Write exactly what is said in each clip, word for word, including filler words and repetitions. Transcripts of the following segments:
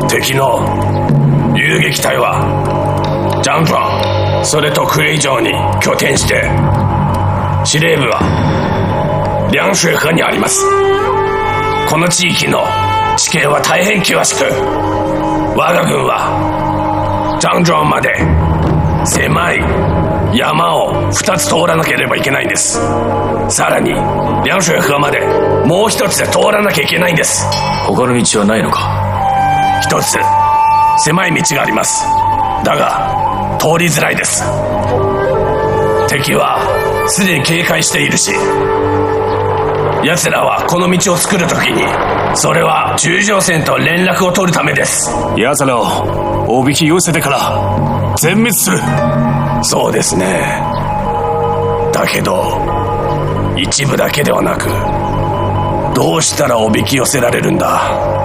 敵の遊撃隊はジャンジャン、それとクレイ城に拠点して、司令部は涼水河にあります。この地域の地形は大変険しく、我が軍はジャンジャンまで狭い山をふたつ通らなければいけないんです。さらに涼水河までもう一つで通らなきゃいけないんです。 他の道はないのか？ 一つ狭い道があります。だが通りづらいです。敵はすでに警戒しているし、奴らはこの道を作るときに、それは中条戦と連絡を取るためです。 奴らをおびき寄せてから全滅する。 そうですね。だけど一部だけではなく、どうしたらおびき寄せられるんだ。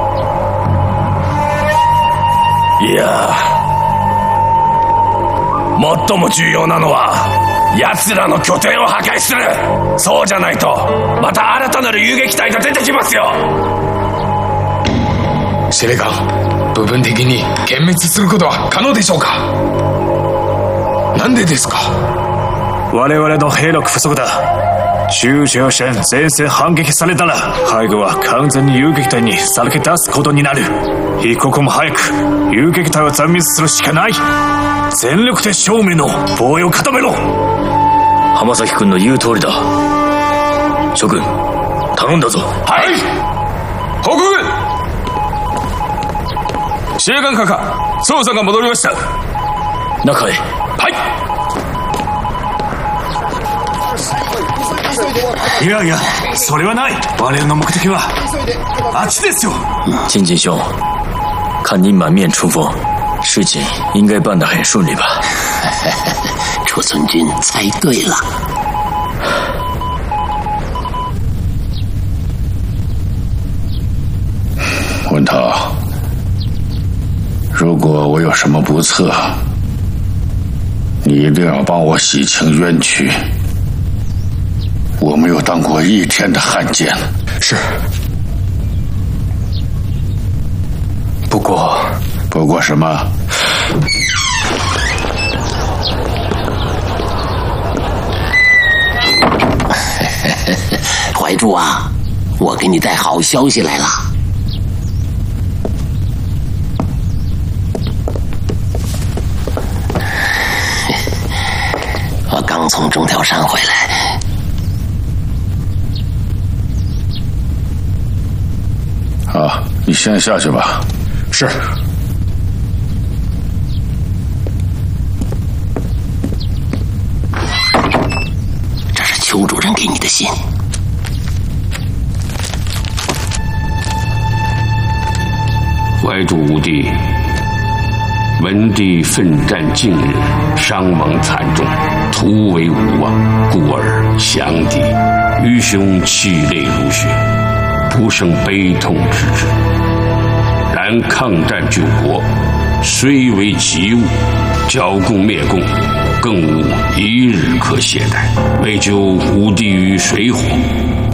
いや、最も重要なのは奴らの拠点を破壊する。そうじゃないとまた新たなる遊撃隊が出てきますよ。 司令官、部分的に殲滅することは可能でしょうか？なんでですか？ 我々の兵力不足だ。中条戦前線反撃されたら、背後は完全に遊撃隊にさらけ出すことになる。一刻も早く遊撃隊を残滅するしかない。全力で正面の防衛を固めろ。浜崎君の言う通りだ。諸君、頼んだぞ。 はい。報告。司令官閣下、捜査が戻りました。 中へ。 はい。 いやいや、それはない。我々の目的はあっちですよ。金金兄，看你满面春风，事情应该办得很顺利吧？ 储存君猜对了。 文涛，如果我有什么不测，你一定要帮我洗清冤屈。我没有当过一天的汉奸。 是。不过， 不过什么？ 怀柱啊，我给你带好消息来了。我刚从中条山回来。 好，你先下去吧。 是。 这是邱主任给你的信。 怀主无帝，文帝奋战近日，伤亡惨重，突围无望，故而降敌。愚兄泣泪如雪，不胜悲痛之至。然抗战救国，虽为急务，剿共灭共，更无一日可懈怠。为救吾弟于水火，